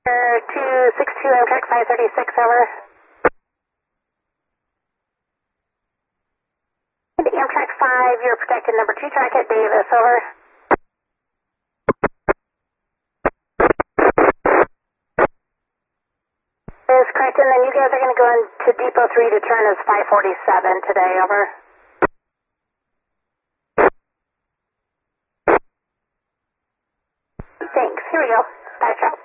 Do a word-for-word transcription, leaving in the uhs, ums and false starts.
two six two Amtrak five thirty-six, over. Amtrak five, you're protected number two track at Davis, over. Is correct, and then you guys are going to go into Depot three to turn as five forty-seven today, over. Thanks, here we go. Backdrop.